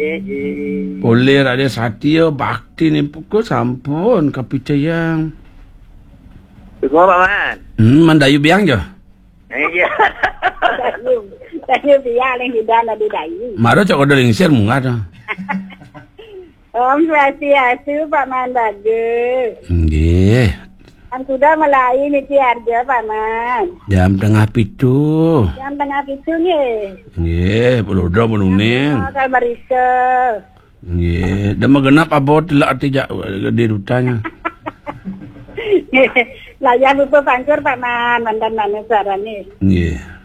Boleh ada satya bakti ni pukul sampun kapicayang. Tunggu Pak Man. Mandayu biang je. Ya. Dayu biar yang hidup ada dayu. Maro cok ada lingsir mungat. Om Swastiastu Pak Man bagus. Nggih. Kan sudah mulai ini Arja Pak Man. Jam tengah pitu. Jam tengah itu nih. Nggih, peluda menuning. Kalau barisa. Nggih, dah genap apa telak tidak di rutanya. Layan lupa pancur Pak Man, mandan mana suara nih. Nggih.